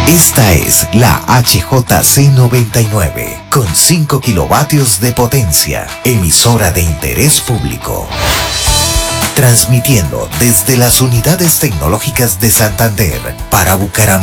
Esta es la HJC99 con 5 kilovatios de potencia, emisora de interés público. Transmitiendo desde las unidades tecnológicas de Santander para Bucaramanga.